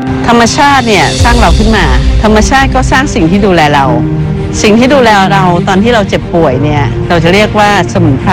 ธรรมชาติเนี่ยสร้างเราขึ้นมาธรรมชาติก็สร้างสิ่งที่ดูแลเราสิ่งที่ดูแลเราตอนที่เราเจ็บป่วยเนี่ยเราจะเรียกว่าสมุนไพร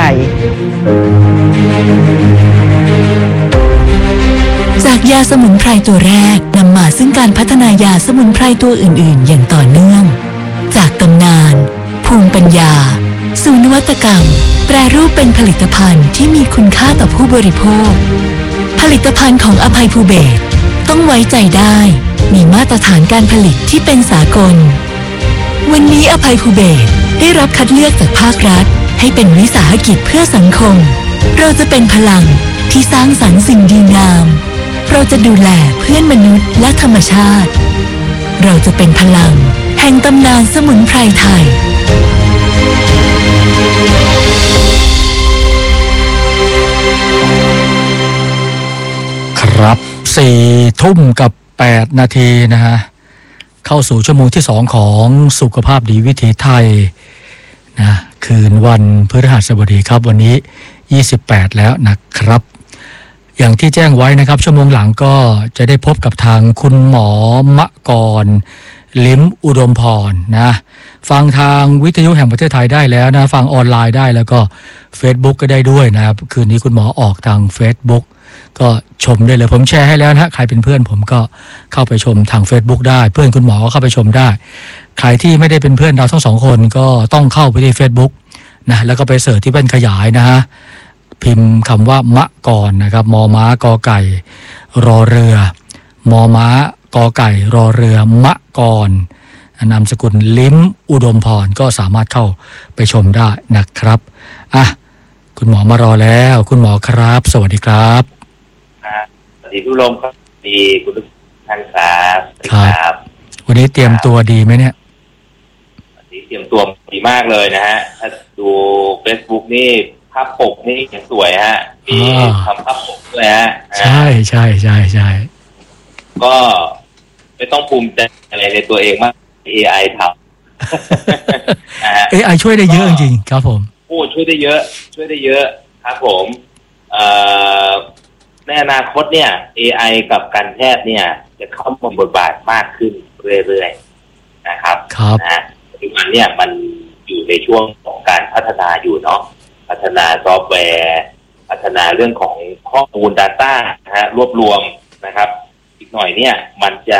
จากยาสมุนไพรตัวแรกนำมาซึ่งการพัฒนายาสมุนไพรตัวอื่นๆอย่างต่อเนื่องจากตำนานภูมิปัญญาสู่นวัตกรรมแปรรูปเป็นผลิตภัณฑ์ที่มีคุณค่าต่อผู้บริโภคผลิตภัณฑ์ของอภัยภูเบศรต้องไว้ใจได้มีมาตรฐานการผลิตที่เป็นสากลวันนี้อภัยภูเบศรได้รับคัดเลือกจากภาครัฐให้เป็นวิสาหกิจเพื่อสังคมเราจะเป็นพลังที่สร้างสรรค์สิ่งดีงามเราจะดูแลเพื่อนมนุษย์และธรรมชาติเราจะเป็นพลังแห่งตำนานสมุนไพรไทยครับ4 ทุ่มกับ8 นาทีนะฮะเข้าสู่ชั่วโมงที่2ของสุขภาพดีวิถีไทยนะคืนวันพฤหัสบดีครับวันนี้28แล้วนะครับอย่างที่แจ้งไว้นะครับชั่วโมงหลังก็จะได้พบกับทางคุณหมอมะกรลิ้มอุดมพรนะฟังทางวิทยุแห่งประเทศไทยได้แล้วนะฟังออนไลน์ได้แล้วก็ Facebook ก็ได้ด้วยนะครับคืนนี้คุณหมอออกทาง Facebook ก็ชมได้เลยผมแชร์ให้แล้วนะใครเป็นเพื่อนผมก็เข้าไปชมทาง Facebook ได้เพื่อนคุณหมอก็เข้าไปชมได้ใครที่ไม่ได้เป็นเพื่อนเราทั้งสองคนก็ต้องเข้าไปที่ Facebook นะแล้วก็ไปเสิร์ชที่แว่นขยายนะฮะพิมพ์คำว่ามะกรนะครับมอม้ากอไก่รอเรือมอม้ากอไก่รอเรือมะกรนามสกุลลิ้มอุดมพรก็สามารถเข้าไปชมได้นะครับอ่ะคุณหมอมารอแล้วคุณหมอครับสวัสดีครับสวัสดีทุกลมครับดีคุณทุกท่านครับครับวันนี้เตรียมตัวดีไหมเนี่ยวันนี้เตรียมตัวดีมากเลยนะฮะถ้าดู Facebook นี่ภาพปกนี่ยังสวยฮะมีทำภาพปกด้วยฮะใช่ใช่ใช่ใช่ก็ไม่ต้องภูมิใจอะไรในตัวเองมาก AI ทำ AI ช่วยได้เยอะจริงๆครับผมโอ้ช่วยได้เยอะครับผมในอนาคตเนี่ย AI กับการแพทย์เนี่ยจะเข้ามาบทบาทมากขึ้นเรื่อยๆนะครับนะปัจจุบันเนี่ยมันอยู่ในช่วงของการพัฒนาอยู่เนาะพัฒนาซอฟต์แวร์พัฒนาเรื่องของข้อมูล Data นะฮะรวบรวมนะครับอีกหน่อยเนี่ยมันจะ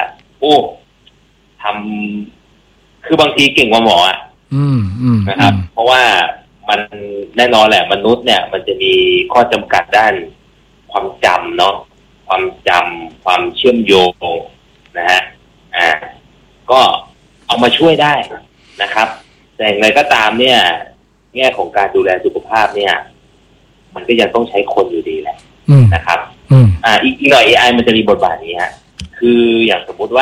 ทำคือบางทีเก่งกว่าหมออ่ะนะครับเพราะว่ามันแน่นอนแหละมนุษย์เนี่ยมันจะมีข้อจำกัดด้านความจำเนาะความจำความเชื่อมโยงนะฮะก็เอามาช่วยได้นะครับแต่อย่างไรก็ตามเนี่ยแง่ของการดูแลสุขภาพเนี่ยมันก็ยังต้องใช้คนอยู่ดีแหละนะครับอีกหน่อย AI มันจะมีบทบาทนี้ฮะคืออย่างสมมุติว่า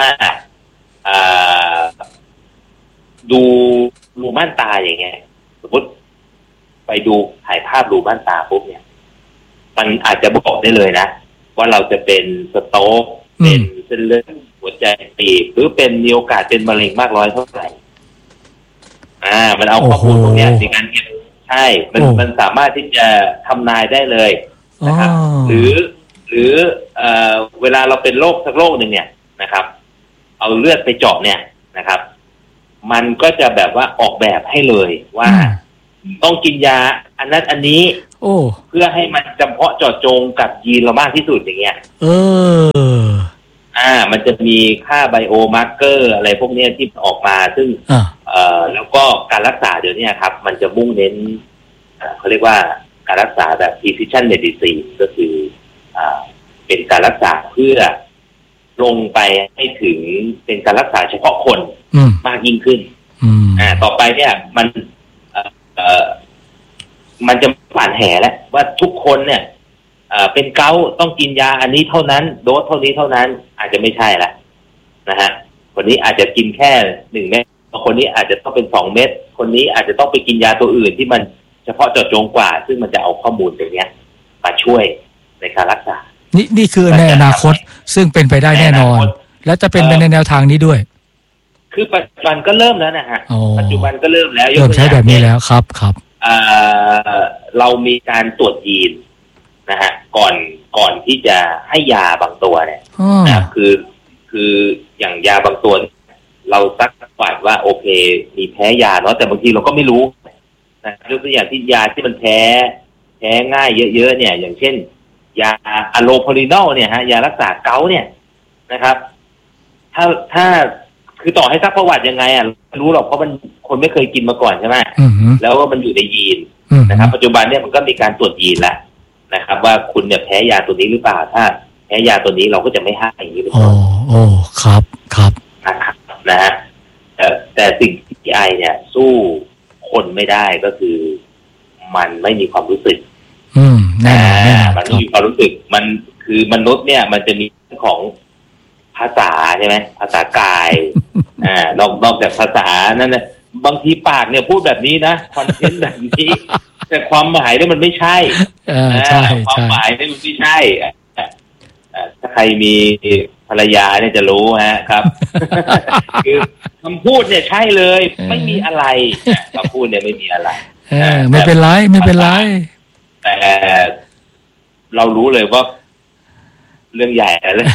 ดูรูม่านตาอย่างเงี้ยสมมติไปดูถ่ายภาพรูม่านตาปุ๊บเนี่ยมันอาจจะบอกได้เลยนะว่าเราจะเป็นสโตรกเป็นเส้นเลือดหัวใจตีบหรือเป็นมีโอกาสเป็นมะเร็งมากน้อยเท่าไหร่มันเอาข้อมูลตรงนี้ในการเก็บใช่มันสามารถที่จะทำนายได้เลยนะครับหรือเวลาเราเป็นโรคสักโรคหนึ่งเนี่ยนะครับเอาเลือดไปเจาะเนี่ยนะครับมันก็จะแบบว่าออกแบบให้เลยว่าต้องกินยาอันนั้นอันนี้เพื่อให้มันจำเพาะเจาะจงกับยีนเรามากที่สุดอย่างเงี้ยมันจะมีค่าไบโอมาร์เกอร์อะไรพวกนี้ที่ออกมาซึ่งแล้วก็การรักษาเดี๋ยวนี้ครับมันจะมุ่งเน้นเขาเรียกว่าการรักษาแบบ precision medicine ก็คือเป็นการรักษาเพื่อลงไปให้ถึงเป็นการรักษาเฉพาะคนมากยิ่งขึ้นต่อไปเนี่ยมันจะผ่านแห่แล้วว่าทุกคนเนี่ยเป็นเกาต์ต้องกินยาอันนี้เท่านั้นโดสเท่านี้เท่านั้นอาจจะไม่ใช่ละนะฮะคนนี้อาจจะกินแค่1 เม็ดคนนี้อาจจะต้องเป็น2 เม็ดคนนี้อาจจะต้องไปกินยาตัวอื่นที่มันเฉพาะเจาะจงกว่าซึ่งมันจะเอาข้อมูลตรงนี้มาช่วยในการรักษานี่คือในอนาคตซึ่งเป็นไปได้แน่นอนและจะเป็นไปในแนวทางนี้ด้วยคือปัจจุบันก็เริ่มแล้วนะฮะปัจจุบันก็เริ่มแล้วเริ่มใช้แบบนี้แล้วครับเรามีการตรวจยีนนะฮะก่อนที่จะให้ยาบางตัวเนี่ยนะคือคืออย่างยาบางตัวเราซักประวัติว่าโอเคมีแพ้ยาเนาะแต่บางทีเราก็ไม่รู้นะยกตัวอย่างที่ยาที่มันแพ้ง่ายเยอะๆเนี่ยอย่างเช่นยาอะโลพอลินอลเนี่ยฮะยารักษาเกาต์เนี่ยนะครับถ้าคือต่อให้ซักประวัติยังไงอ่ะรู้หรอกเพราะมันคนไม่เคยกินมาก่อนใช่ไหมแล้วว่ามันอยู่ในยีนนะครับปัจจุบันเนี่ยมันก็มีการตรวจยีนแล้วนะครับว่าคุณเนี่ยแพ้ยาตัวนี้หรือเปล่าถ้าแพ้ยาตัวนี้เราก็จะไม่ให้อย่างนี้เป็นต้นครับนะครับนะฮะแต่สิ่งที่ AI เนี่ยสู้คนไม่ได้ก็คือมันไม่มีความรู้สึกมันไม่มีความรู้สึกมันคือมนุษย์เนี่ยมันจะมีเรื่องของภาษาใช่ไหมภาษากายนอกจากภาษานั่นนะบางทีปากเนี่ยพูดแบบนี้นะคอนเทนต์แบบนี้แต่ความหมายเนี่ยมันไม่ใช่ความหมายเนี่ยมันไม่ใช่ถ้าใครมีภรรยาเนี่ยจะรู้ครับ คือคำพูดเนี่ยใช่เลยไม่มีอะไรคำพูดเนี่ยไม่มีอะไรไม่เป็นไรแต่เรารู้เลยว่าเรื่องใหญ่เลย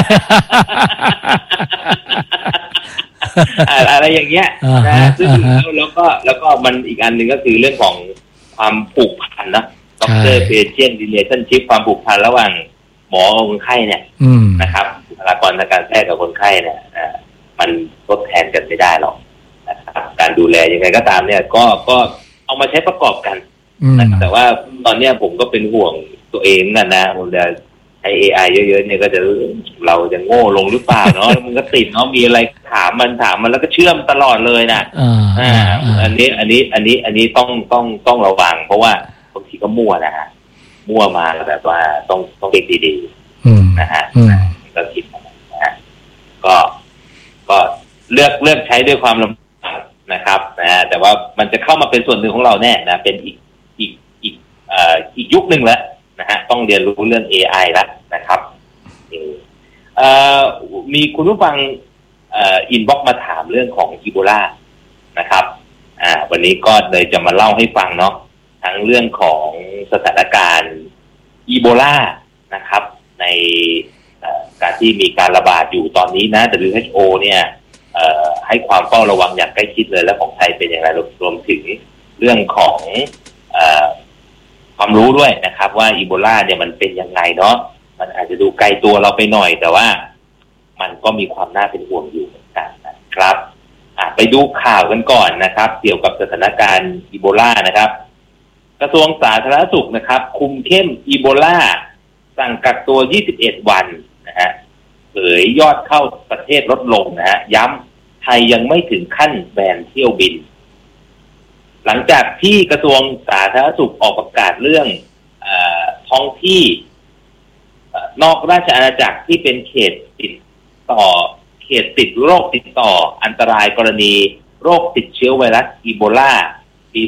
อะไรอย่างเงี้ยนะซึ่งแล้วก็มันอีกอันหนึ่งก็คือเรื่องของความผูกพันนะด็อกเตอร์เพเชียนรีเลชั่นชิพความผูกพันระหว่างหมอกับคนไข้เนี่ยนะครับบุคลากรทางการแพทย์กับคนไข้เนี่ยมันทดแทนกันไม่ได้หรอกนะครับการดูแลยังไงก็ตามเนี่ยก็เอามาใช้ประกอบกันนะแต่ว่าตอนนี้ผมก็เป็นห่วงตัวเองนะผมจะใช้ AI เยอะๆเนี่ยก็จะเราจะโง่ลงหรือเปล่าเนาะมันก็ติดเนาะมีอะไรถามมันแล้วก็เชื่อมตลอดเลยนะอันนี้ต้องระวังเพราะว่าบางทีก็มั่วนะฮะมั่วมาแบบว่าต้องเด็กดีๆนะฮะก็คิดนะฮะก็เลือกใช้ด้วยความลำบากนะครับนะแต่ว่ามันจะเข้ามาเป็นส่วนหนึ่งของเราแน่นะเป็นอีกยุคหนึ่งแล้วนะฮะต้องเรียนรู้เรื่อง AI แล้วนะครับมีคุณผู้ฟังอินบ็อกซ์มาถามเรื่องของอีโบลานะครับวันนี้ก็เลยจะมาเล่าให้ฟังเนาะทั้งเรื่องของสถานการณ์อีโบลานะครับในการที่มีการระบาดอยู่ตอนนี้นะ WHO เนี่ยให้ความเฝ้าระวังอย่างใกล้ชิดเลยและของไทยเป็นอย่างไรรวมถึงเรื่องของความรู้ด้วยนะครับว่าอีโบลาเนี่ยมันเป็นยังไงเนาะมันอาจจะดูไกลตัวเราไปหน่อยแต่ว่ามันก็มีความน่าเป็นห่วงอยู่เหมือนกันนะครับไปดูข่าวกันก่อนนะครับเกี่ยวกับสถานการณ์อีโบลานะครับกระทรวงสาธารณสุขนะครับคุมเข้มอีโบลาสั่งกักตัว21วันนะฮะเผยยอดเข้าประเทศลดลงนะฮะย้ำไทยยังไม่ถึงขั้นแบนเที่ยวบินหลังจากที่กระทรวงสาธารณสุขออกประกาศเรื่องท้องที่นอกราชอาณาจักรที่เป็นเขตติดโรคติดต่ออันตรายกรณีโรคติดเชื้อไวรัสอีโบลาปี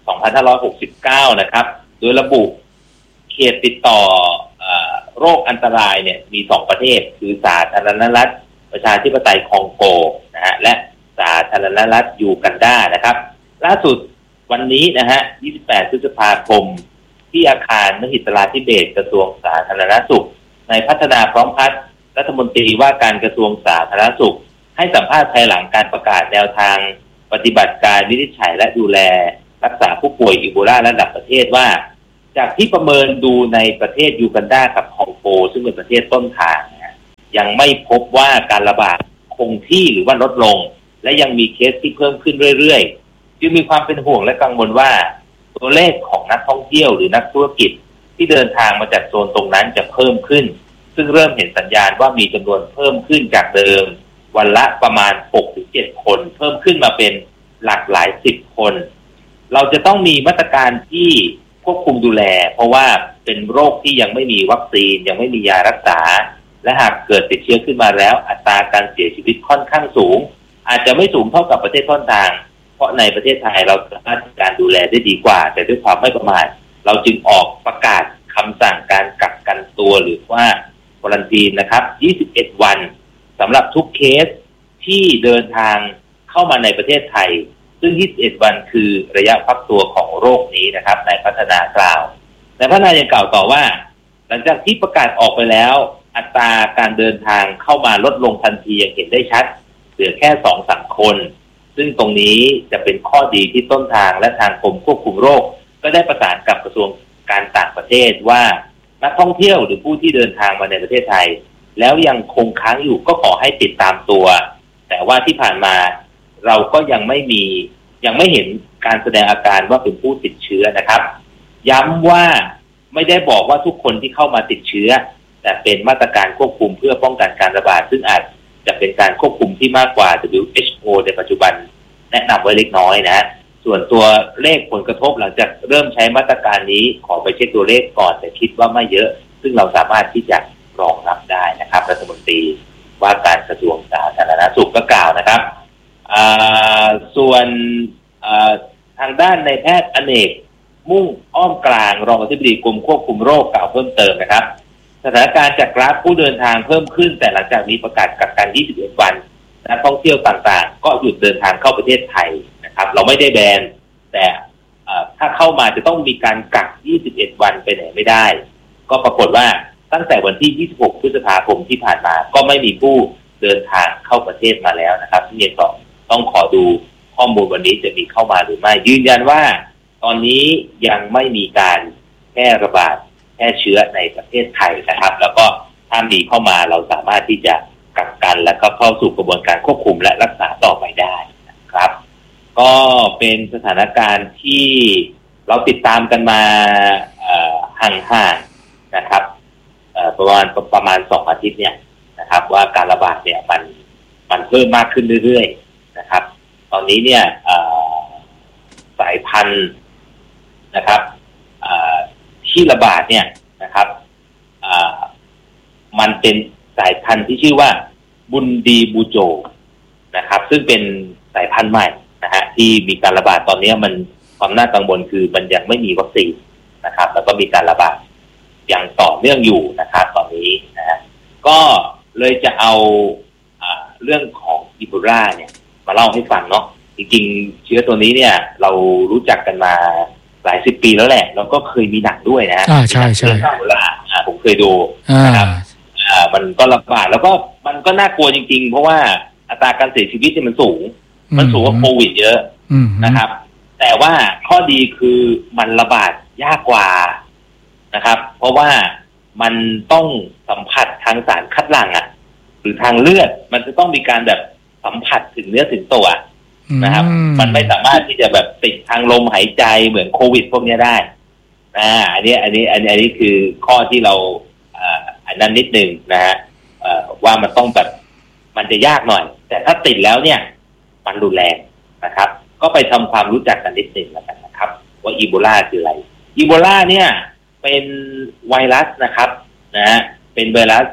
2569นะครับโดยระบุเขตติดต่อโรคอันตรายเนี่ยมี2ประเทศคือสาธารณรัฐประชาธิปไตยคองโกนะฮะและสาธารณรัฐยูกันดานะครับล่าสุดวันนี้นะฮะ28พฤษภาคมที่อาคารมหิตลาธิเบศรกระทรวงสาธารณสุขในพัฒนาพร้อมพัฒน์รัฐมนตรีว่าการกระทรวงสาธารณสุขให้สัมภาษณ์ภายหลังการประกาศแนวทางปฏิบัติการวินิจฉัยและดูแลรักษาผู้ป่วยอีโบลาระดับประเทศว่าจากที่ประเมินดูในประเทศยูกันดากับคองโกซึ่งเป็นประเทศต้นทางยังไม่พบว่าการระบาดคงที่หรือว่าลดลงและยังมีเคสที่เพิ่มขึ้นเรื่อยๆจึงมีความเป็นห่วงและกังวลว่าตัวเลขของนักท่องเที่ยวหรือนักธุรกิจที่เดินทางมาจากโซนตรงนั้นจะเพิ่มขึ้นซึ่งเริ่มเห็นสัญญาณว่ามีจำนวนเพิ่มขึ้นจากเดิมวันละประมาณ 6-7 คนเพิ่มขึ้นมาเป็นหลากหลาย10คนเราจะต้องมีมาตรการที่ควบคุมดูแลเพราะว่าเป็นโรคที่ยังไม่มีวัคซีนยังไม่มียารักษาและหากเกิดติดเชื้อขึ้นมาแล้วอัตราการเสียชีวิตค่อนข้างสูงอาจจะไม่สูงเท่ากับประเทศต้นทางเพราะในประเทศไทยเราสามารถการดูแลได้ดีกว่าแต่ด้วยความไม่ประมาทเราจึงออกประกาศคำสั่งการกักกันตัวหรือว่าควอรันทีนนะครับ21วันสำหรับทุกเคสที่เดินทางเข้ามาในประเทศไทยซึ่ง21วันคือระยะพักตัวของโรคนี้นะครับในพัฒนากล่าวในพัฒนายังกล่าวต่อว่าหลังจากที่ประกาศออกไปแล้วอัตราการเดินทางเข้ามาลดลงทันทีอย่างเห็นได้ชัดเหลือแค่ 2-3 คนซึ่งตรงนี้จะเป็นข้อดีที่ต้นทางและทางกรมควบคุมโรคก็ได้ประสานกับกระทรวงการต่างประเทศว่านักท่องเที่ยวหรือผู้ที่เดินทางมาในประเทศไทยแล้วยังคงค้างอยู่ก็ขอให้ติดตามตัวแต่ว่าที่ผ่านมาเราก็ยังไม่เห็นการแสดงอาการว่าเป็นผู้ติดเชื้อนะครับย้ำว่าไม่ได้บอกว่าทุกคนที่เข้ามาติดเชื้อแต่เป็นมาตรการควบคุมเพื่อป้องกันการระบาดซึ่งอาจจะเป็นการควบคุมที่มากกว่า WHO ในปัจจุบันแนะนำไว้เล็กน้อยนะส่วนตัวเลขผลกระทบหลังจากเริ่มใช้มาตรการนี้ขอไปเช็คตัวเลขก่อนแต่คิดว่าไม่เยอะซึ่งเราสามารถที่จะรองรับได้นะครับรัฐมนตรีว่าการกระทรวงสาธารณสุขก็กล่าวนะครับส่วนทางด้านในแพทย์อเนกมุ่งอ้อมกลางรองอธิบดีกรมควบคุมโรคกล่าวเพิ่มเติมนะครับสถานการณ์จากกราฟผู้เดินทางเพิ่มขึ้นแต่หลังจากมีประกาศกักกัน21 วันนักท่องเที่ยวต่างๆก็หยุดเดินทางเข้าประเทศไทยนะครับเราไม่ได้แบนแต่ถ้าเข้ามาจะต้องมีการกัก21 วันไปไหนไม่ได้ก็ปรากฏว่าตั้งแต่วันที่26 พฤษภาคมที่ผ่านมาก็ไม่มีผู้เดินทางเข้าประเทศมาแล้วนะครับที่ยังต้องขอดูข้อมูลวันนี้จะมีเข้ามาหรือไม่ยืนยันว่าตอนนี้ยังไม่มีการแพร่ระบาดแพร่เชื้อในประเทศไทยนะครับแล้วก็ถ้ามีเข้ามาเราสามารถที่จะกักกันแล้วก็เข้าสู่กระบวนการควบคุมและรักษาต่อไปได้นะครับก็เป็นสถานการณ์ที่เราติดตามกันมาห่างๆนะครับประมาณ2 อาทิตย์เนี่ยนะครับว่าการระบาดเนี่ยมันเพิ่มมากขึ้นเรื่อยๆนะครับตอนนี้เนี่ยสายพันธุ์นะครับที่ระบาดเนี่ยนะครับมันเป็นสายพันธุ์ที่ชื่อว่าบุนดีบูโจนะครับซึ่งเป็นสายพันธุ์ใหม่นะฮะที่มีการระบาดตอนนี้มันความน่ากังวลคือมันยังไม่มีวัคซีนนะครับแล้วก็มีการระบาดอย่างต่อเนื่องอยู่นะครับตอนนี้นะฮะก็เลยจะเอาเรื่องของอีโบลาเนี่ยมาเล่าให้ฟังเนาะจริงๆเชื้อตัวนี้เนี่ยเรารู้จักกันมาหลาย10 ปีแล้วแหละแล้วก็เคยมีหนังด้วยนะใช่อีโบลาผมเคยดูนะครับมันก็ระบาดแล้วก็มันก็น่ากลัวจริงๆเพราะว่าอัตราการเสียชีวิตเนี่ยมันสูงกว่าโควิดเยอะนะครับแต่ว่าข้อดีคือมันระบาดยากกว่านะครับเพราะว่ามันต้องสัมผัสทางสารคัดหลั่งหรือทางเลือดมันจะต้องมีการแบบสัมผัสถึงเนื้อถึงตัวนะครับมันไม่สามารถที่จะแบบติดทางลมหายใจเหมือนโควิดพวกนี้ได้อันนี้คือข้อที่เราอันนั้นนิดนึงนะฮะว่ามันต้องแบบมันจะยากหน่อยแต่ถ้าติดแล้วเนี่ยมันรุนแรงนะครับก็ไปทำความรู้จักกันนิดนึงแล้วกันนะครับว่าอีโบลาคืออะไรอีโบลาเนี่ยเป็นไวรัสนะครับนะฮะเป็นไวรัส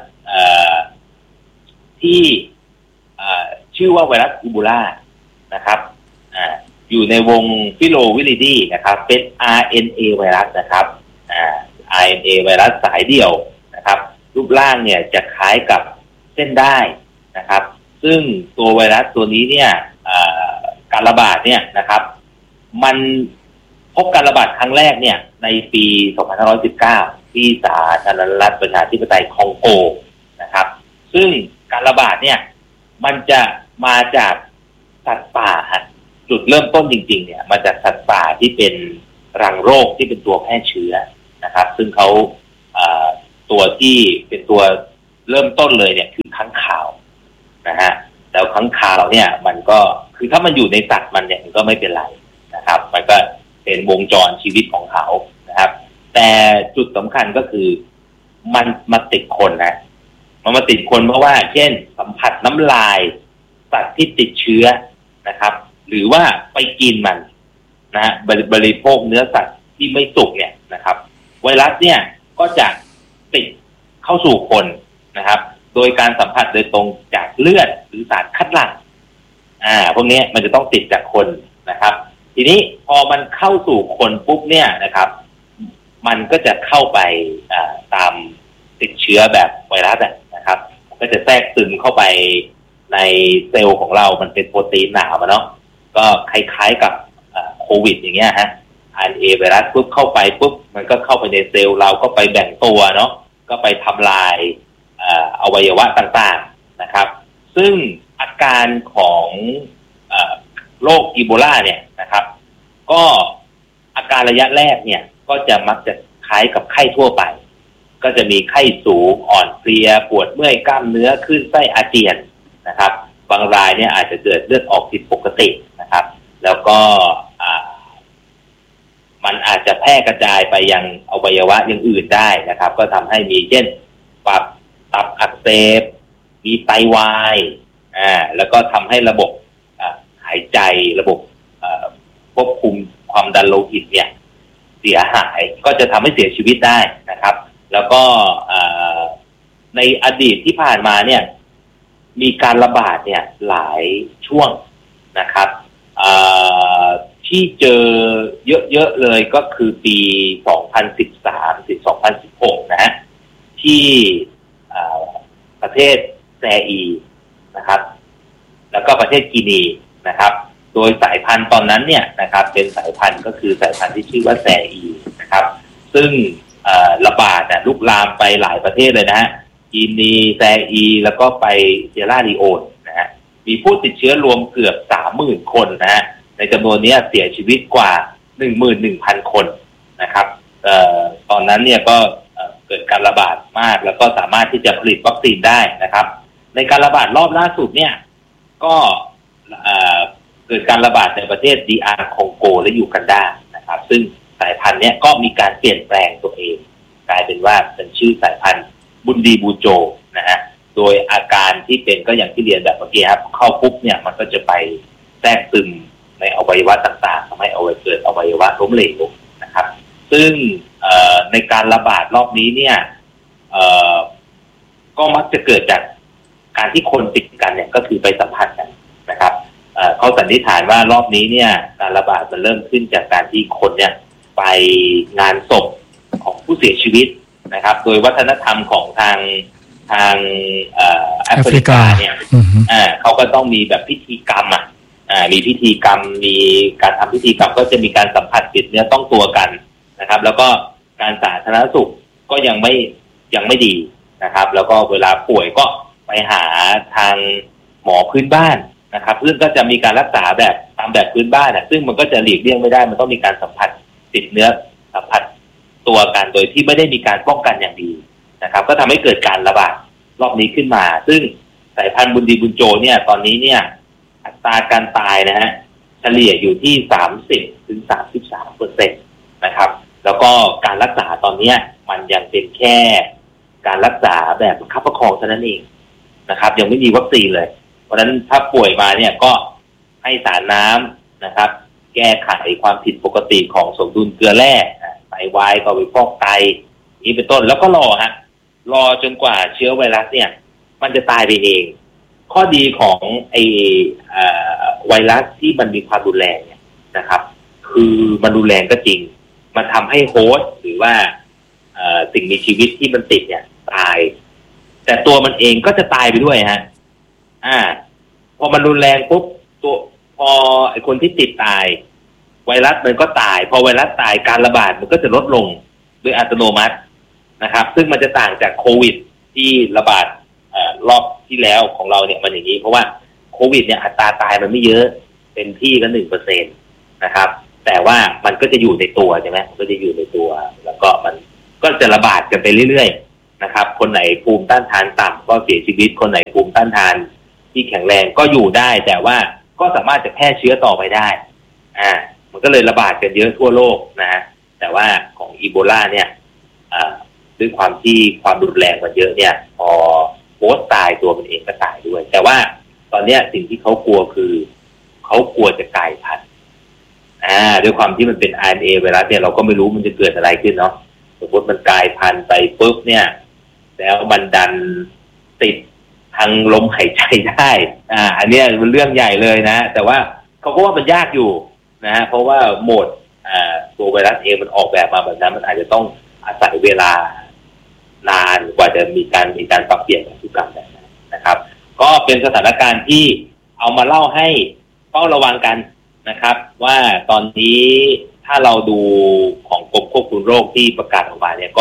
ที่ชื่อว่าไวรัสอีโบลานะครับอยู่ในวงฟิโลวิลิดีนะครับเป็น RNA ไวรัสนะครับRNA ไวรัสสายเดี่ยวนะครับรูปร่างเนี่ยจะคล้ายกับเส้นได้นะครับซึ่งตัวไวรัสตัวนี้เนี่ยการระบาดเนี่ยนะครับมันพบการระบาดครั้งแรกเนี่ยในปี2519ที่สาธารณรัฐประชาธิปไตยคองโกนะครับซึ่งการระบาดเนี่ยมันจะมาจากสัตว์ป่าจุดเริ่มต้นจริงๆเนี่ยมาจากสัตว์ป่าที่เป็นรังโรคที่เป็นตัวแพร่เชื้อนะครับซึ่งเขาตัวที่เป็นตัวเริ่มต้นเลยเนี่ยคือค้างคาวนะฮะแล้วค้างคาวเนี่ยมันก็คือถ้ามันอยู่ในสัตว์มันเนี่ยมันก็ไม่เป็นไรนะครับมันก็เป็นวงจรชีวิตของเขานะครับแต่จุดสำคัญก็คือมันมาติดคนนะมันมาติดคนเพราะว่าเช่นสัมผัสน้ำลายสัตว์ที่ติดเชื้อนะครับหรือว่าไปกินมันนะฮะบริโภคเนื้อสัตว์ที่ไม่สุกเนี่ยนะครับไวรัสเนี่ยก็จะติดเข้าสู่คนนะครับโดยการสัมผัสโดยตรงจากเลือดหรือสารคัดหลั่งพวกนี้มันจะต้องติดจากคนนะครับทีนี้พอมันเข้าสู่คนปุ๊บเนี่ยนะครับมันก็จะเข้าไปตามติดเชื้อแบบไวรัสนะครับก็จะแทรกซึมเข้าไปในเซลล์ของเรามันเป็นโปรตีนหนาเนาะก็คล้ายๆกับโควิดอย่างเงี้ยฮะ RNA ไวรัสปุ๊บเข้าไปปุ๊บมันก็เข้าไปในเซลล์เราก็ไปแบ่งตัวเนาะก็ไปทำลายอวัยวะต่างๆนะครับซึ่งอาการของโรคอีโบลาเนี่ยนะครับก็อาการระยะแรกเนี่ยก็จะมักจะคล้ายกับไข้ทั่วไปก็จะมีไข้สูงอ่อนเพลียปวดเมื่อยกล้ามเนื้อคลื่นไส้อาเจียนนะครับบางรายเนี่ยอาจจะเกิดเลือดออกผิดปกตินะครับแล้วก็มันอาจจะแพร่กระจายไปยังอวัยวะอย่างอื่นได้นะครับก็ทำให้มีเช่นตับอักเสบมีไตวายแล้วก็ทำให้ระบบหายใจระบบควบคุมความดันโลหิตเนี่ยเสียหายก็จะทำให้เสียชีวิตได้นะครับแล้วก็ในอดีตที่ผ่านมาเนี่ยมีการระบาดเนี่ยหลายช่วงนะครับที่เจอเยอะๆเลยก็คือปี 2013 ถึง 2016 นะฮะที่ประเทศแซอีนะครับแล้วก็ประเทศกินีนะครับโดยสายพันธุ์ตอนนั้นเนี่ยนะครับเป็นสายพันธุ์ก็คือสายพันธุ์ที่ชื่อว่าแซอีนะครับซึ่งระบาดลุกลามไปหลายประเทศเลยนะฮะกินีแซอีแล้วก็ไปเซราลีโอนนะฮะมีผู้ติดเชื้อรวมเกือบ 30,000 คนนะฮะในจำนวนนี้เสียชีวิตกว่า 11,000 คนนะครับตอนนั้นเนี่ยก็เกิดการระบาดมากแล้วก็สามารถที่จะผลิตวัคซีนได้นะครับในการระบาดรอบล่าสุดเนี่ยก็เกิดการระบาดในประเทศDRคองโกและยูกันดานะครับซึ่งสายพันธุ์นี้ก็มีการเปลี่ยนแปลงตัวเองกลายเป็นว่าเป็นชื่อสายพันธุ์บุนดีบูโจนะฮะโดยอาการที่เป็นก็อย่างที่เรียนแบบเมื่อกี้ครับเข้าปุ๊บเนี่ยมันก็จะไปแทรกซึมในอวัยวะต่างๆทำให้เกิดอวัยวะล้มเหลวนะครับซึ่งในการระบาดรอบนี้เนี่ยก็มักจะเกิดจากการที่คนติดกันเนี่ยก็คือไปสัมผัสกันนะครับเขาสันนิษฐานว่ารอบนี้เนี่ยการระบาดมันเริ่มขึ้นจากการที่คนเนี่ยไปงานศพของผู้เสียชีวิตนะครับโดยวัฒนธรรมของทางแอฟริกาเนี่ยเขาก็ต้องมีแบบพิธีกรรมมีพิธีกรรมมีการทำพิธีกรรมก็จะมีการสัมผัสติดเนื้อต้องตัวกันนะครับแล้วก็การสาธารณสุขก็ยังไม่ดีนะครับแล้วก็เวลาป่วยก็ไปหาทางหมอพื้นบ้านนะครับซึ่งก็จะมีการรักษาแบบตามแบบพื้นบ้านซึ่งมันก็จะหลีกเลี่ยงไม่ได้มันต้องมีการสัมผัสติดเนื้อสัมผัสตัวกันโดยที่ไม่ได้มีการป้องกันอย่างดีนะครับก็ทำให้เกิดการระบาดรอบนี้ขึ้นมาซึ่งสายพันธุ์บุนดีบุนโจเนี่ยตอนนี้เนี่ยอัตราการตายนะฮะเฉลี่ยอยู่ที่ 30-33% นะครับแล้วก็การรักษาตอนนี้มันยังเป็นแค่การรักษาแบบประคับประคองเท่านั้นเองนะครับยังไม่มีวัคซีนเลยเพราะฉะนั้นถ้าป่วยมาเนี่ยก็ให้สารน้ำนะครับแก้ไขความผิดปกติของสมดุลเกลือแร่ไตวายก็ไปฟอกไตนี้เป็นต้นแล้วก็รอจนกว่าเชื้อไวรัสเนี่ยมันจะตายไปเองข้อดีของไวรัสที่มันมีความรุนแรงเนี่ยนะครับคือมันรุนแรงก็จริงมันทำให้โฮสต์หรือว่าสิ่งมีชีวิตที่มันติดเนี่ยตายแต่ตัวมันเองก็จะตายไปด้วยฮะพอมันรุนแรงปุ๊บพอไอ้คนที่ติดตายไวรัสมันก็ตายพอไวรัสตายการระบาดมันก็จะลดลงโดยอัตโนมัตินะครับซึ่งมันจะต่างจากโควิดที่ระบาดรอบที่แล้วของเราเนี่ยมันอย่างนี้เพราะว่าโควิดเนี่ยอัตราตายมันไม่เยอะเต็มที่ก็ 1% นะครับแต่ว่ามันก็จะอยู่ในตัวใช่ไหมมันก็จะอยู่ในตัวแล้วก็มันก็จะระบาดกันไปเรื่อยๆนะครับคนไหนภูมิต้านทานต่ำก็เสียชีวิตคนไหนภูมิต้านทานที่แข็งแรงก็อยู่ได้แต่ว่าก็สามารถจะแพร่เชื้อต่อไปได้มันก็เลยระบาดกันเยอะทั่วโลกนะแต่ว่าของอีโบลาเนี่ยด้วยความที่ความรุนแรงมันเยอะเนี่ยพอโพสต์ตายตัวมันเองก็ตายด้วยแต่ว่าตอนนี้สิ่งที่เขากลัวคือเขากลัวจะกลายพันธุ์ด้วยความที่มันเป็น RNA ไวรัสเนี่ยเราก็ไม่รู้มันจะเกิดอะไรขึ้นเนาะสมมติมันกลายพันธุ์ไปปุ๊บเนี่ยแล้วมันดันติดทางลมหายใจได้อันนี้มันเรื่องใหญ่เลยนะแต่ว่าเขาก็ว่ามันยากอยู่นะเพราะว่าโหมดตัวไวรัสเองมันออกแบบมาแบบนั้นมันอาจจะต้องอาศัยเวลานานกว่าจะมีการปรับเปลี่ยนพันธุกรรมแบบนั้นนะครับก็เป็นสถานการณ์ที่เอามาเล่าให้เฝ้าระวังกันนะครับว่าตอนนี้ถ้าเราดูของกรมควบคุมโรคที่ประกาศออกมาเนี่ยก็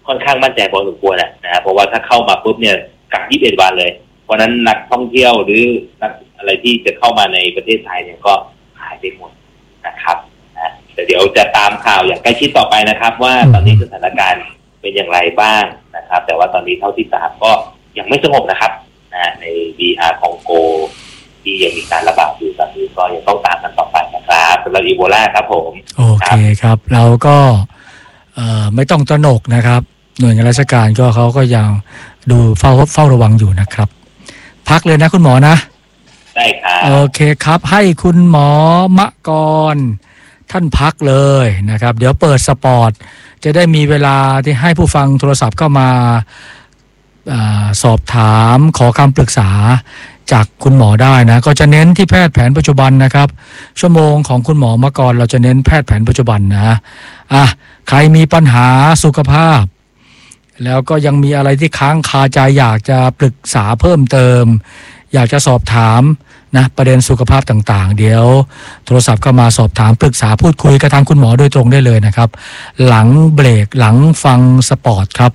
ค่อนข้างมั่นใจพอสมควรนะเพราะว่าถ้าเข้ามาปุ๊บเนี่ยกัก21 วันเลยเพราะนั้นนักท่องเที่ยวหรือนักอะไรที่จะเข้ามาในประเทศไทยเนี่ยก็หายไปหมดนะครับแต่เดี๋ยวจะตามข่าวอย่างใกล้ชิดต่อไปนะครับว่าตอนนี้สถานการณ์เป็นอย่างไรบ้างนะครับแต่ว่าตอนนี้เท่าที่ทราบก็ยังไม่สงบนะครับใน DR คองโกที่ยังมีการระบาดอยู่ตอนนี้ก็ยังต้องตามกันต่อไปนะครับสำหรับอีโบลาครับผมโอเคครับเราก็ไม่ต้องตระหนกนะครับหน่วยงานราชการก็เขาก็ยังดูเฝ้าระวังอยู่นะครับพักเลยนะคุณหมอนะได้ครับโอเคครับให้คุณหมอมะกรท่านพักเลยนะครับเดี๋ยวเปิดสปอร์ตจะได้มีเวลาที่ให้ผู้ฟังโทรศัพท์เข้ามาสอบถามขอคำปรึกษาจากคุณหมอได้นะก็จะเน้นที่แพทย์แผนปัจจุบันนะครับชั่วโมงของคุณหมอมะกรเราจะเน้นแพทย์แผนปัจจุบันนะใครมีปัญหาสุขภาพแล้วก็ยังมีอะไรที่ค้างคาใจอยากจะปรึกษาเพิ่มเติมอยากจะสอบถามนะประเด็นสุขภาพต่างๆเดี๋ยวโทรศัพท์เข้ามาสอบถามปรึกษาพูดคุยกับทางคุณหมอโดยตรงได้เลยนะครับหลังเบรกหลังฟังสปอร์ตครับ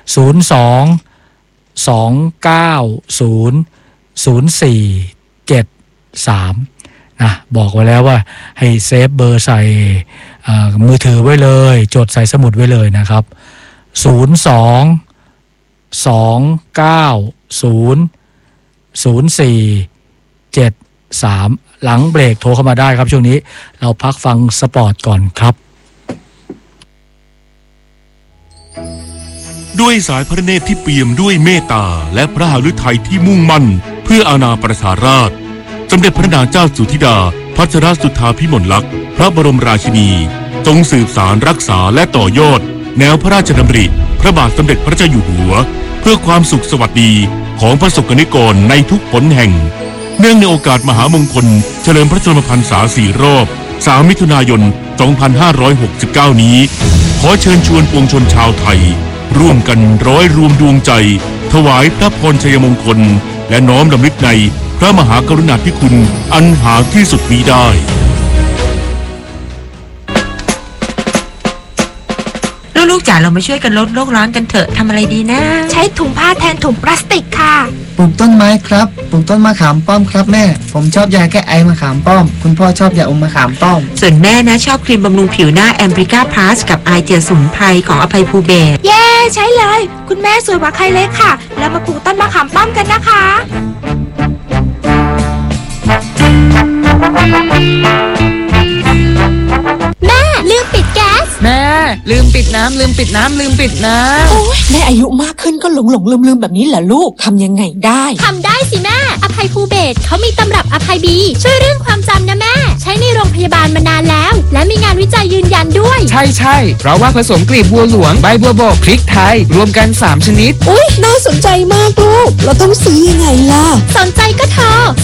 02-290-0473นะบอกไว้แล้วว่าให้เซฟเบอร์ใส่มือถือไว้เลยจดใส่สมุดไว้เลยนะครับ02-290-0473หลังเบรกโทรเข้ามาได้ครับช่วงนี้เราพักฟังสปอร์ตก่อนครับด้วยสายพระเนตรที่เปี่ยมด้วยเมตตาและพระหฤทัยที่มุ่งมั่นเพื่ออาณาประชาราษฎร์สมเด็จพระนางเจ้าสุธิดาพัชรสุทธาภิมลลักษณ์พระบรมราชินีทรงสืบสานรักษาและต่อยอดแนวพระราชดำริพระบาทสมเด็จพระเจ้าอยู่หัวเพื่อความสุขสวัสดีของประสบกนิกรในทุกหนแห่งเนื่องในโอกาสมหามงคลเฉลิมพระชนมพรรษา4 รอบ3 มิถุนายน 2569 นี้ขอเชิญชวนปวงชนชาวไทยร่วมกันร้อยรวมดวงใจถวายพระพรชัยมงคลและน้อมรำลึกในพระมหากรุณาธิคุณอันหาที่สุดมิได้ลูกๆจ๋าเรามาช่วยกันลดโลกร้อนกันเถอะทำอะไรดีนะใช้ถุงผ้าแทนถุงพลาสติกค่ะปลูกต้นไม้ครับปลูกต้นมะขามป้อมครับแม่ผมชอบยาแก้ไอมะขามป้อมคุณพ่อชอบยาอมมะขามป้อมส่วนแม่นะชอบครีมบำรุงผิวหน้าแอมบริก้าพลัสกับไอเจลสมุนไพรของอภัยภูเบศเย้ใช้เลยคุณแม่สวยกว่าใครเลยค่ะแล้วมาปลูกต้นมะขามป้อมกันนะคะแม่ลืมปิดแก๊สแม่ลืมปิดน้ำโอ้ยแม่อายุมากขึ้นก็หลงลืมแบบนี้เหรอลูกทำยังไงได้ทำได้สิแม่อภัยภูเบศเขามีตำรับอภัยบีช่วยเรื่องความจำนะแม่ใช้ในโรงพยาบาลมานานแล้วและมีงานวิจัยยืนยันด้วยใช่เพราะว่าผสมกลีบบัวหลวงใบบัวบกพริกไทยรวมกัน3ชนิดอุ๊ยน่าสนใจมากลูกเราต้องซื้อยังไงล่ะสนใจก็โทร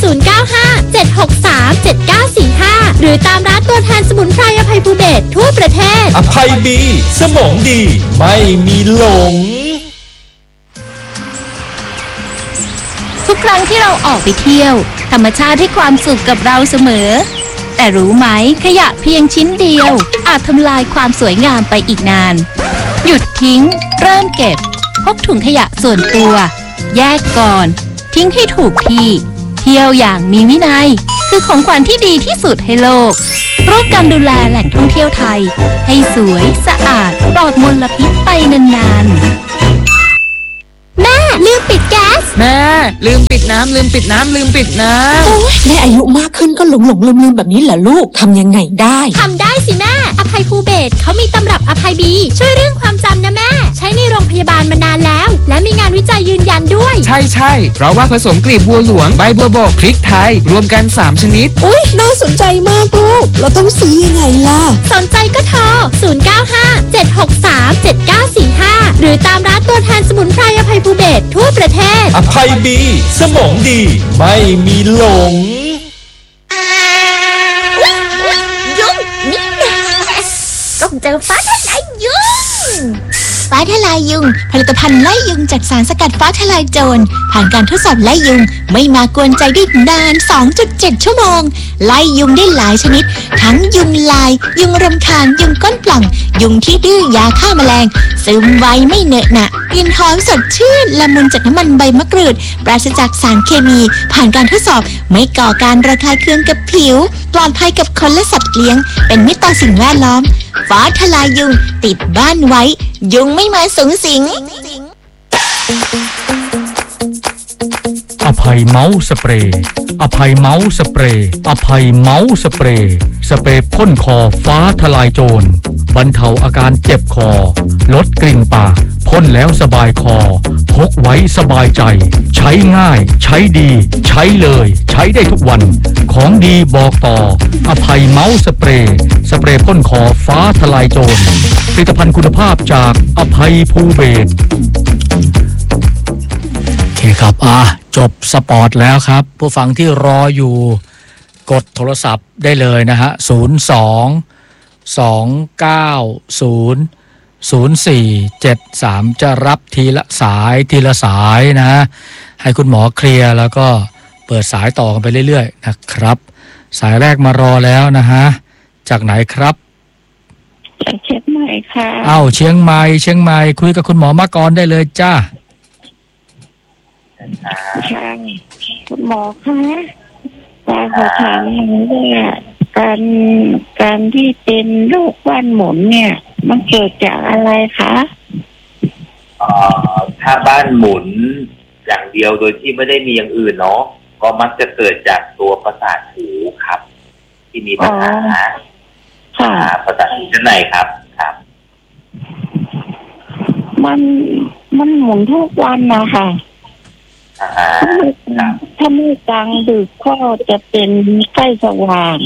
0957637945หรือตามร้านตัวแทนสมุนไพรอภัยภูเบศทั่วประเทศอภัยบีสมองดีไม่มีหลงทุกครั้งที่เราออกไปเที่ยวธรรมชาติให้ความสุขกับเราเสมอแต่รู้ไหมขยะเพียงชิ้นเดียวอาจทำลายความสวยงามไปอีกนานหยุดทิ้งเริ่มเก็บพกถุงขยะส่วนตัวแยกก่อนทิ้งให้ถูกที่เที่ยวอย่างมีวินัยคือของขวัญที่ดีที่สุดให้โลกร่วมกันดูแลแหล่งท่องเที่ยวไทยให้สวยสะอาดปลอดมลพิษไปนานๆแม่ลืมปิดแก๊สแม่ลืมปิดน้ำโอ้ยแม่อายุมากขึ้นก็หลงลืมแบบนี้เหรอลูกทำยังไงได้ทำได้สิแม่อภัยภูเบศเขามีตำรับอภัยบีช่วยเรื่องความจำนะแม่ใช้ในโรงพยาบาลมานานแล้วและมีงานวิจัยยืนยันด้วยใช่เพราะว่าผสมกลีบบัวหลวงใบบัวบกพริกไทยรวมกัน3ชนิดอุ๊ยน่าสนใจมากลูกเราต้องซื้อยังไงล่ะสนใจก็โทร0957637945หรือตามร้านตัวแทนสมุนไพรอภัยภูเบศทั่วประเทศอภัยบีสมองดีไม่มีหลงยุ่งนี่นะต้องเจอฟ้าทะลายยุ่งฟ้าทะลายยุงผลิตภัณฑ์ไล่ยุงจากสารสกัดฟ้าทลายโจรผ่านการทดสอบไล่ยุงไม่มากวนใจได้นาน 2.7 ชั่วโมงไล่ยุงได้หลายชนิดทั้งยุงลายยุงรำคาญยุงก้นปล่องยุงที่ดื้อยาฆ่าแมลงซึมไวไม่เหนอะหนะกลิ่นหอมสดชื่นละมุนจากน้ำมันใบมะกรูดปราศจากสารเคมีผ่านการทดสอบไม่ก่อการระคายเคืองกับผิวปลอดภัยกับคนและสัตว์เลี้ยงเป็นมิตรต่อสิ่งแวดล้อมฟ้าทลายยุงติดบ้านไว้ยุงไม่มาสุงสิงอภัยเมาส์สเปรย์อภัยเมาส์สเปรย์อภัยเมาส์สเปรย์สเปรย์พ่นคอฟ้าทลายโจรบรรเทาอาการเจ็บคอลดกลิ่นปากพ่นแล้วสบายคอพกไว้สบายใจใช้ง่ายใช้ดีใช้เลยใช้ได้ทุกวันของดีบอกต่ออภัยเมาส์สเปรย์สเปรย์พ่นคอฟ้าทลายโจรผลิตภัณฑ์คุณภาพจากอภัยภูเบศรโอเคครับจบสปอร์ตแล้วครับผู้ฟังที่รออยู่กดโทรศัพท์ได้เลยนะฮะ02-290-0473จะรับทีละสายนะให้คุณหมอเคลียร์แล้วก็เปิดสายต่อกันไปเรื่อยๆนะครับสายแรกมารอแล้วนะฮะจากไหนครับจากเชียงใหม่ค่ะเชียงใหม่คุยกับคุณหมอมาก่อนได้เลยจ้าค่ะคุณหมอคะขอถามหน่อยว่าการที่เป็นโรคบ้านหมุนเนี่ยมันเกิดจากอะไรคะถ้าบ้านหมุนอย่างเดียวโดยที่ไม่ได้มีอย่างอื่นเนาะก็มักจะเกิดจากตัวประสาทหูครับที่มีปัญหาประสาทหูชั้นในครับมันหมุนทุกวันนะคะถ้าไม่กลางดึกก็จะเป็นใกล้สว่าง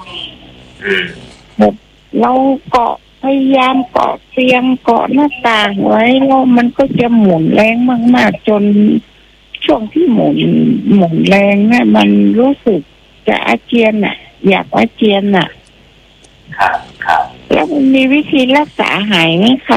เราเกาะพยายามเกาะเตียงเกาะหน้าต่างไว้แล้วมันก็จะหมุนแรงมากๆจนช่วงที่หมุนแรงเนี่ยมันรู้สึกจะอาเจียนอยากอาเจียนครับแล้วมันมีวิธีรักษาหายไหมคะ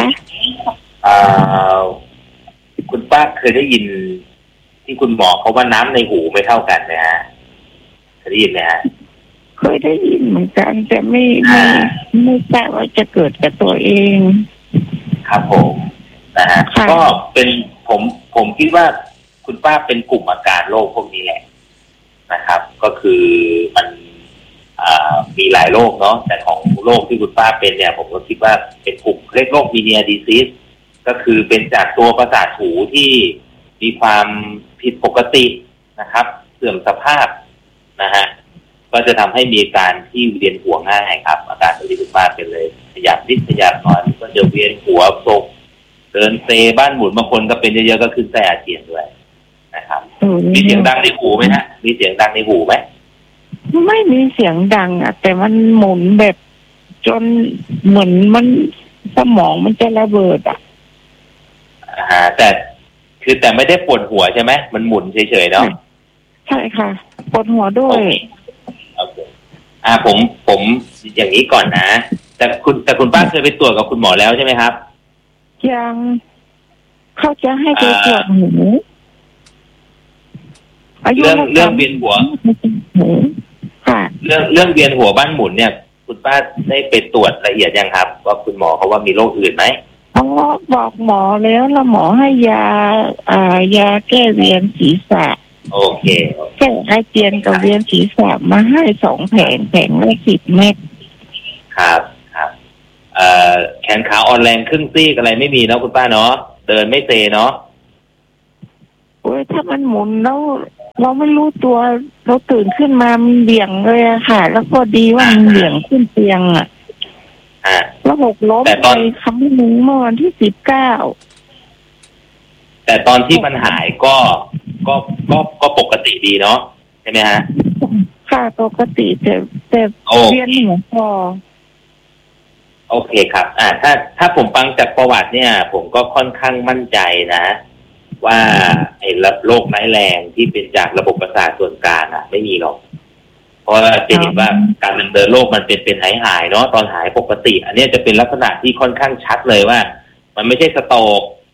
คุณป้าเคยได้ยินที่คุณหมอเขาว่าน้ำในหูไม่เท่ากันนะฮะเคยได้ยินไหมฮะเคยได้ยินเหมือนกันแต่ไม่ทราบว่าจะเกิดกับตัวเองครับผมนะฮะก็เป็นผมคิดว่าคุณป้าเป็นกลุ่มอาการโรคพวกนี้แหละนะครับก็คือมันมีหลายโรคเนาะแต่ของโรคที่คุณป้าเป็นเนี่ยผมก็คิดว่าเป็นกลุ่มเรียกโรคมีเนียดิซิสก็คือเป็นจากตัวประสาทหูที่มีความผิดปกตินะครับเสื่อมสภาพนะฮะก็จะทำให้มีอาการที่เวียนหัวง่ายครับอาการที่คุณป้าเป็นเลยขยับนิดขยับหน่อยก็จะเวียนหัวตกเดินเซบ้านหมุนบางคนก็เป็นเยอะๆก็ขึ้นไส้อาเจียนด้วยนะครับมีเสียงดังในหูไหมฮะมีเสียงดังในหูไหมไม่มีเสียงดังแต่มันหมุนแบบจนเหมือนมันสมองมันจะระเบิดแต่ไม่ได้ปวดหัวใช่ไหมมันหมุนเฉยๆเนาะใช่ค่ะปวดหัวด้วยโอเคผมอย่างนี้ก่อนนะแต่คุณป้าเคยไปตรวจกับคุณหมอแล้วใช่ไหมครับยังเขาจะให้ไปตรวจหูเรื่องเวียนหัวค่ะเรื่องเวียนหัวบ้านหมุนเนี่ยคุณป้าได้ไปตรวจละเอียดยังครับว่าคุณหมอเขาว่ามีโรคอื่นไหมบอกหมอแล้วหมอให้ยาแก้เวียนศีรษะโอเคแก้อาเจียนกับเวียนศีรษะมาให้2 แผงละ10 เม็ดครับแขนขาอ่อนแรงครึ่งซีกอะไรไม่มีเนาะคุณป้าเนาะเดินไม่เซเนาะโอ้ยถ้ามันหมุนแล้วเราไม่รู้ตัวเราตื่นขึ้นมามันเบี่ยงเลยค่ะแล้วก็ดีว่ามันเบี่ยงขึ้นเตียงแล้วหกล้มไปครั้งหนึ่งเมื่อวันที่19 แต่ตอนที่มันหายก็ปกติดีเนาะใช่ไหมฮะค่ะปกติแต่เวียนหัวคอโอเคครับถ้าผมฟังจากประวัติเนี่ยผมก็ค่อนข้างมั่นใจนะว่าไอ้โรคร้ายแรงที่เป็นจากระบบประสาทส่วนกลางไม่มีหรอกเพราะจะเห็นว่าการดำเนินโรคมันเป็นหายเนาะตอนหายปกติอันนี้จะเป็นลักษณะที่ค่อนข้างชัดเลยว่ามันไม่ใช่สโตรก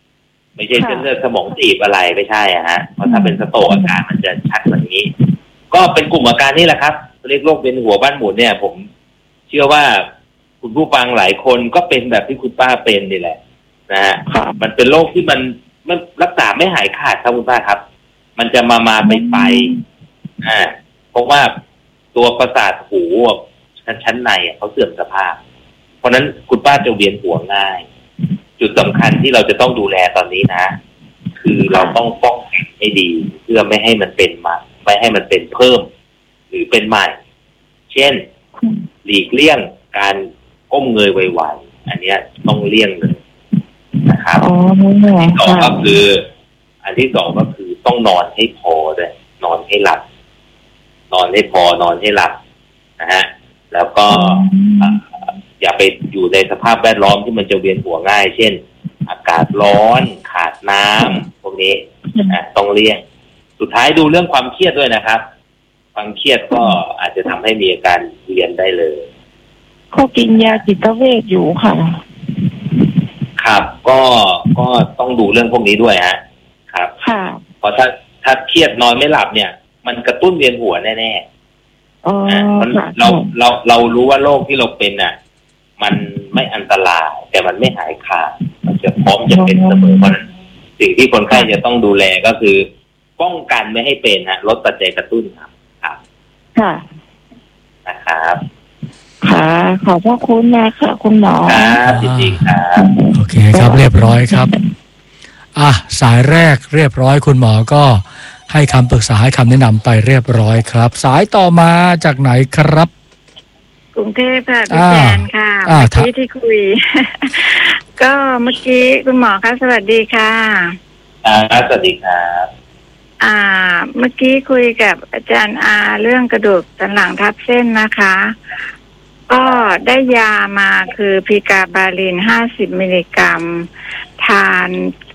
ไม่ใช่เส้นเลือดสมองตีบอะไรไม่ใช่ฮะเพราะถ้าเป็นสโตรกอาการมันจะชัดกว่านี้ก็เป็นกลุ่มอาการนี่แหละครับเรียกโรคเวียนหัวบ้านหมุนเนี่ยผมเชื่อว่าคุณผู้ฟังหลายคนก็เป็นแบบที่คุณป้าเป็นนี่แหละนะฮะมันเป็นโรคที่มันรักษาไม่หายขาดครับคุณป้าครับมันจะมาไปเพราะว่าตัวประสาทหูชั้นในเขาเสื่อมสภาพเพราะนั้นคุณป้าจะเวียนหัวง่ายจุดสำคัญที่เราจะต้องดูแลตอนนี้นะคือเราต้องป้องกันให้ดีเพื่อไม่ให้มันเป็นไม่ให้มันเป็นเพิ่มหรือเป็นใหม่เช่นหลีกเลี่ยงการก้มเงยไวๆอันนี้ต้องเลี่ยงเลยนะครับสองก็คืออันที่สองก็คือต้องนอนให้พอด้วยนอนให้หลับนอนให้พอนอนให้หลับนะฮะแล้วก็อย่าไปอยู่ในสภาพแวดล้อมที่มันจะเวียนหัวง่ายเช่นอากาศร้อนขาดน้ำพวกนี้ต้องเลี่ยงสุดท้ายดูเรื่องความเครียดด้วยนะครับความเครียดก็อาจจะทำให้มีอาการเวียนได้เลยเขากินยาจิตเวชอยู่ค่ะครับก็ต้องดูเรื่องพวกนี้ด้วยฮะครับค่ะเพราะถ้าเครียดนอนไม่หลับเนี่ยมันกระตุ้นเวียนหัวแน่ๆเรารู้ว่าโรคที่เราเป็นน่ะมันไม่อันตรายแต่มันไม่หายขาดมันจะพร้อมจะเป็นเสมอเพราะนั้นสิ่งที่คนไข้จะต้องดูแลก็คือป้องกันไม่ให้เป็นลดปัจจัยกระตุ้นครับค่ะนะครับค่ะขอบพระคุณนะคะคุณหมอครับจริงๆครับโอเคครับเรียบร้อยครับสายแรกเรียบร้อยคุณหมอก็ให้คำปรึกษาให้คำแนะนำไปเรียบร้อยครับสายต่อมาจากไหนครับกรุงเทพค่ะพี่แจนค่ะเมื่อกี้ที่คุย ก็เมื่อกี้คุณหมอคะสวัสดีค่ะสวัสดีครับเมื่อกี้คุยกับอาจารย์เรื่องกระดูกสันหลังทับเส้นนะคะก็ได้ยามาคือพีกาบาลิน50 มิลลิกรัมทาน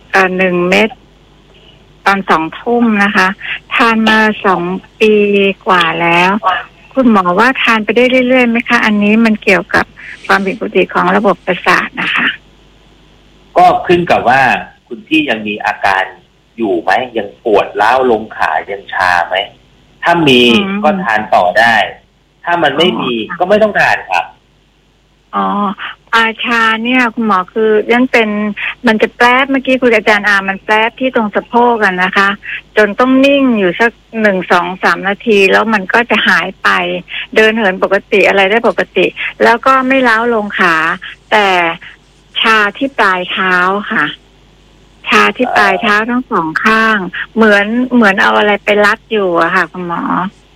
1 เม็ดตอน 2 ทุ่มนะคะทานมา2 ปีกว่าแล้วคุณหมอว่าทานไปได้เรื่อยๆไหมคะอันนี้มันเกี่ยวกับความผิดปกติของระบบประสาทนะคะก็ขึ้นกับว่าคุณพี่ยังมีอาการอยู่ไหมยังปวดร้าวลงขายังชาไหมถ้ามีก็ทานต่อได้ถ้ามันไม่มีก็ไม่ต้องทานครับชาเนี่ยคุณหมอคือยังเป็นมันจะแป๊บเมื่อกี้คุยกับอาจารย์มันแป๊บที่ตรงสะโพกกันนะคะจนต้องนิ่งอยู่สัก1-2-3 นาทีแล้วมันก็จะหายไปเดินเหินปกติอะไรได้ปกติแล้วก็ไม่ร้าวลงขาแต่ชาที่ปลายเท้าค่ะชาที่ปลายเท้าทั้งสองข้างเหมือนเอาอะไรไปรัดอยู่อะค่ะคุณหมอ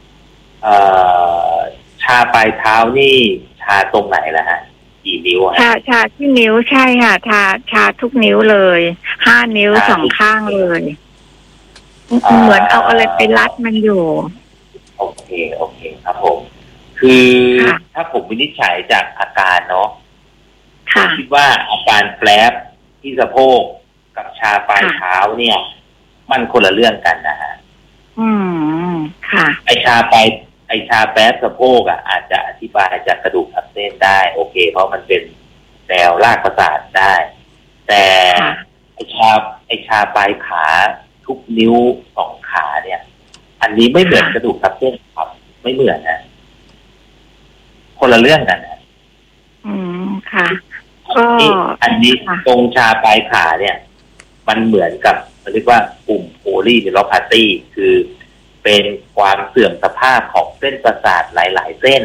ชาปลายเท้านี่ชาตรงไหนล่ะฮะกี่นิ้วชาที่นิ้วใช่ค่ะชาทุกนิ้วเลย5 นิ้ว2 ข้างเลยเหมือนเอาอะไรไปรัดมันอยู่โอเคครับผมคือถ้าผมวินิจฉัยจากอาการเนาะคิดว่าอาการแผลบที่สะโพกกับชาปลายเท้าเนี่ยมันคนละเรื่องกันนะฮะค่ะไอชาแป๊บสะโพกอาจจะอธิบายจากกระดูกทับเส้นได้โอเคเพราะมันเป็นแนวรากประสาทได้แต่ไอชาปลายขาทุกนิ้ว2 ขาเนี่ยอันนี้ไม่เหมือนกระดูกทับเส้นครับไม่เหมือนนะคนละเรื่องกันนะค่ะอันนี้ตรงชาปลายขาเนี่ยมันเหมือนกับเรียกว่ากลุ่มโพลีนิวโรพาธีคือเป็นความเสื่อมสภาพของเส้นประสาทหลายๆเส้น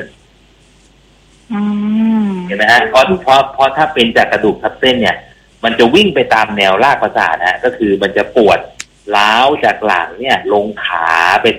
เห็นไหมฮะเพราะถ้าเป็นจากกระดูกทับเส้นเนี่ยมันจะวิ่งไปตามแนวรากประสาทก็คือมันจะปวดร้าวจากหลังเนี่ยลงขาไป